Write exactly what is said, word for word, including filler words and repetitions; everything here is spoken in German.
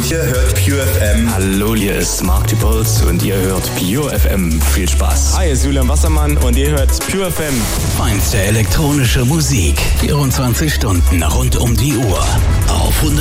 und ihr hört Pure F M. Hallo, hier ist Mark Puls und ihr hört Pure F M. Viel Spaß. Hi, ist Julian Wassermann und ihr hört Pure F M. Feinste elektronische Musik. vierundzwanzig Stunden rund um die Uhr. Auf